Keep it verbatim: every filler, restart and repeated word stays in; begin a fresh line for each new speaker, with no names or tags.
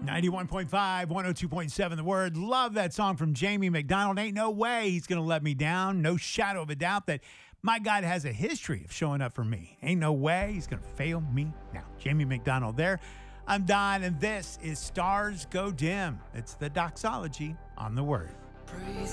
ninety-one point five, one oh two point seven The Word. Love that song from Jamie McDonald. Ain't no way he's going to let me down. No shadow of a doubt that my God has a history of showing up for me. Ain't no way he's going to fail me now. Jamie McDonald there. I'm Don, and this is Stars Go Dim. It's the doxology on The Word.
Praise